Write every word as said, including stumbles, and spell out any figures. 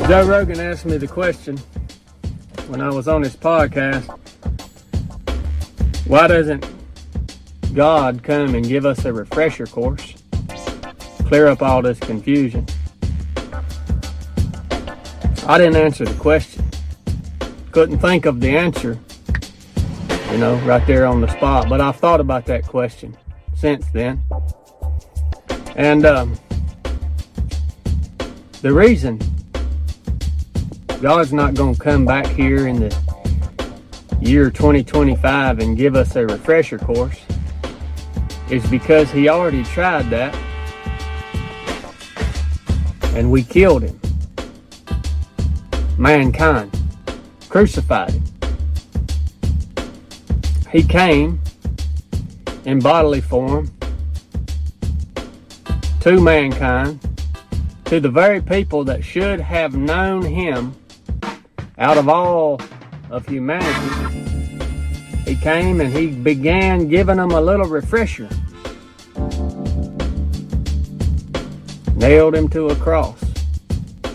Joe Rogan asked me the question when I was on his podcast, why doesn't God come and give us a refresher course, clear up all this confusion? I didn't answer the question. Couldn't think of the answer, you know, right there on the spot. But I've thought about that question since then. And um, the reason God's not going to come back here in the year twenty twenty-five and give us a refresher course is because he already tried that and we killed him. Mankind crucified him. He came in bodily form to mankind, to the very people that should have known him out of all of humanity. He came and he began giving them a little refresher. Nailed him to a cross.